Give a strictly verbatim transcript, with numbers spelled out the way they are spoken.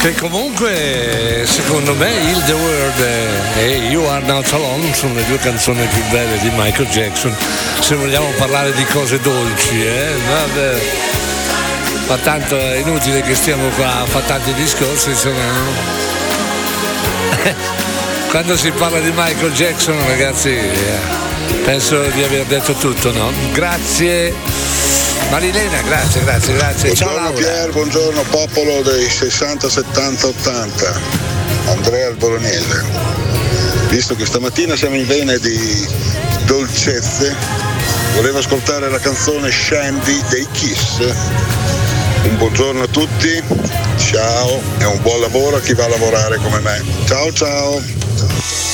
che comunque secondo me Il The World e You Are Not Alone sono le due canzoni più belle di Michael Jackson, se vogliamo parlare di cose dolci, eh? Vabbè. Ma tanto è inutile che stiamo qua a fare tanti discorsi, insomma, no? Quando si parla di Michael Jackson, ragazzi, penso di aver detto tutto, no? Grazie Marilena, grazie, grazie, grazie. Buongiorno Ciao Laura. Pier, buongiorno popolo dei sessanta, settanta, ottanta. Andrea il Bolognese. Visto che stamattina siamo in vena di dolcezze, volevo ascoltare la canzone Shandy dei Kiss. Un buongiorno a tutti, ciao e un buon lavoro a chi va a lavorare come me. Ciao ciao.